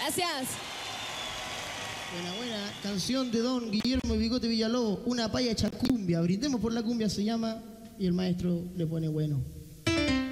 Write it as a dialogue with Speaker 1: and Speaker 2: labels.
Speaker 1: Gracias.
Speaker 2: Buena canción de don Guillermo Bigote Villalobos, una paya hecha cumbia. Brindemos por la cumbia se llama y el maestro le pone bueno.